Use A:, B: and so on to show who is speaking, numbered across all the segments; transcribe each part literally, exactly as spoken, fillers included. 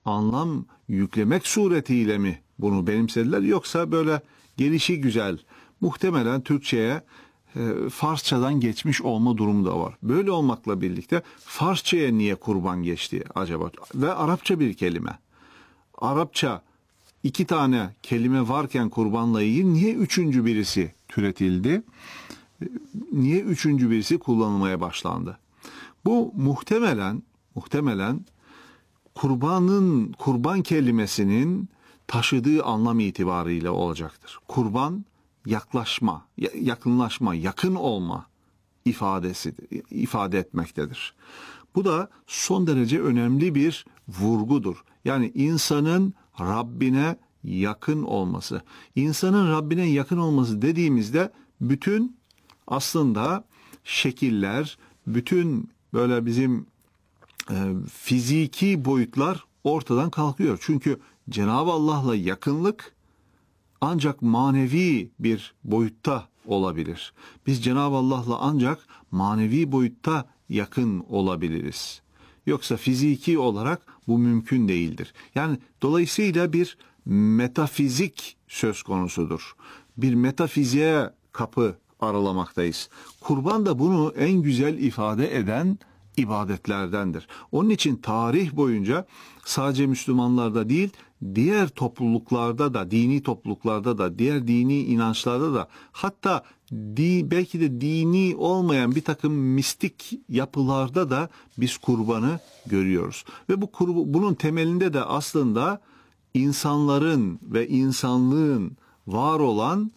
A: anlam yüklemek suretiyle mi bunu benimsediler, yoksa böyle gelişi güzel, muhtemelen Türkçe'ye e, Farsçadan geçmiş olma durumu da var. Böyle olmakla birlikte Farsça'ya niye kurban geçti acaba? Ve Arapça bir kelime. Arapça iki tane kelime varken kurbanla ilgili niye üçüncü birisi türetildi? Niye üçüncü birisi kullanılmaya başlandı? Bu muhtemelen muhtemelen kurbanın kurban kelimesinin taşıdığı anlam itibariyle olacaktır. Kurban yaklaşma, yakınlaşma, yakın olma ifadesi ifade etmektedir. Bu da son derece önemli bir vurgudur. Yani insanın Rabbine yakın olması. İnsanın Rabbine yakın olması dediğimizde bütün aslında şekiller, bütün böyle bizim e, fiziki boyutlar ortadan kalkıyor. Çünkü Cenab-ı Allah'la yakınlık ancak manevi bir boyutta olabilir. Biz Cenab-ı Allah'la ancak manevi boyutta yakın olabiliriz. Yoksa fiziki olarak bu mümkün değildir. Yani dolayısıyla bir metafizik söz konusudur. Bir metafiziğe kapı aralamaktayız. Kurban da bunu en güzel ifade eden ibadetlerdendir. Onun için tarih boyunca sadece Müslümanlarda değil, diğer topluluklarda da, dini topluluklarda da, diğer dini inançlarda da, hatta di, belki de dini olmayan bir takım mistik yapılarda da biz kurbanı görüyoruz. Ve bu kurbu, bunun temelinde de aslında insanların ve insanlığın var olan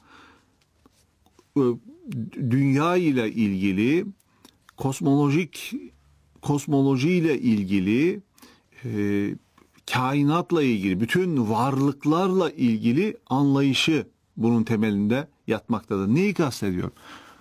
A: dünya ile ilgili, kosmolojik kosmolojiyle ilgili, e, kainatla ilgili, bütün varlıklarla ilgili anlayışı bunun temelinde yatmaktadır. Neyi kastediyor?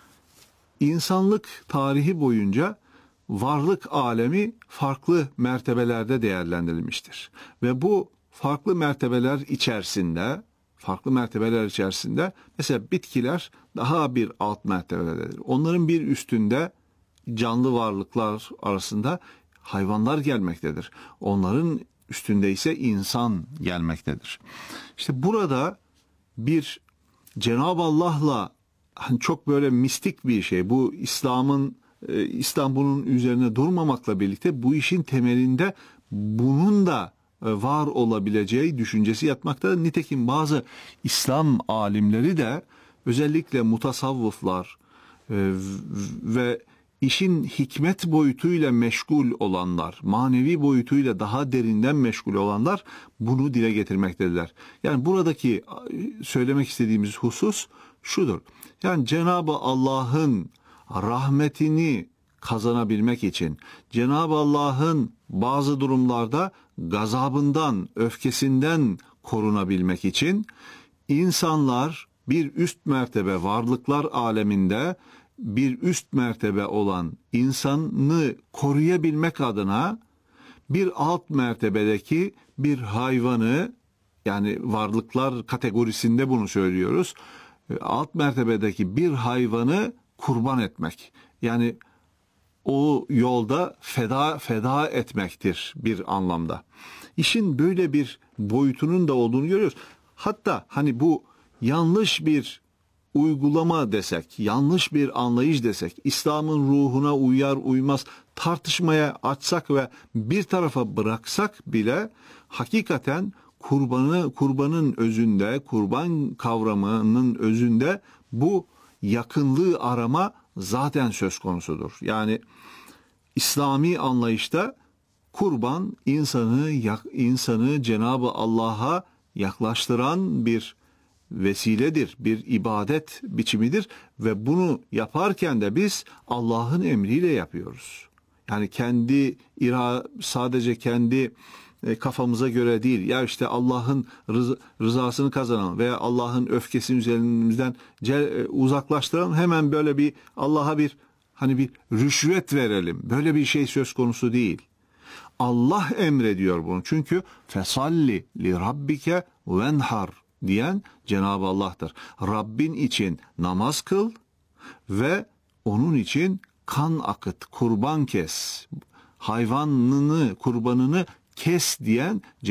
A: İnsanlık tarihi boyunca varlık alemi farklı mertebelerde değerlendirilmiştir. Ve bu farklı mertebeler içerisinde, farklı mertebeler içerisinde mesela bitkiler daha bir alt mertebededir. Onların bir üstünde canlı varlıklar arasında hayvanlar gelmektedir. Onların üstünde ise insan gelmektedir. İşte burada bir Cenab-ı Allah'la hani çok böyle mistik bir şey. Bu İslam'ın e, İslam bunun üzerine durmamakla birlikte bu işin temelinde bunun da e, var olabileceği düşüncesi yatmakta. Nitekim bazı İslam alimleri de özellikle mutasavvıflar e, ve İşin hikmet boyutuyla meşgul olanlar, manevi boyutuyla daha derinden meşgul olanlar bunu dile getirmektedirler. Yani buradaki söylemek istediğimiz husus şudur. Yani Cenab-ı Allah'ın rahmetini kazanabilmek için, Cenab-ı Allah'ın bazı durumlarda gazabından, öfkesinden korunabilmek için insanlar bir üst mertebe varlıklar aleminde bir üst mertebe olan insanı koruyabilmek adına bir alt mertebedeki bir hayvanı, yani varlıklar kategorisinde bunu söylüyoruz, alt mertebedeki bir hayvanı kurban etmek. Yani o yolda feda feda etmektir bir anlamda. İşin böyle bir boyutunun da olduğunu görüyoruz. Hatta hani bu yanlış bir uygulama desek, yanlış bir anlayış desek, İslam'ın ruhuna uyar uymaz tartışmaya açsak ve bir tarafa bıraksak bile hakikaten kurbanı kurbanın özünde, kurban kavramının özünde bu yakınlığı arama zaten söz konusudur. Yani İslami anlayışta kurban insanı insanı Cenab-ı Allah'a yaklaştıran bir vesiledir, bir ibadet biçimidir ve bunu yaparken de biz Allah'ın emriyle yapıyoruz. Yani kendi ira sadece kendi kafamıza göre değil. Ya işte Allah'ın rız- rızasını kazanalım veya Allah'ın öfkesini üzerimizden uzaklaştıralım. Hemen böyle bir Allah'a bir hani bir rüşvet verelim. Böyle bir şey söz konusu değil. Allah emrediyor bunu. Çünkü fesalli li rabbike venhar diyen Cenab-ı Allah'tır. Rabbin için namaz kıl ve onun için kan akıt, kurban kes. Hayvanını, kurbanını kes diyen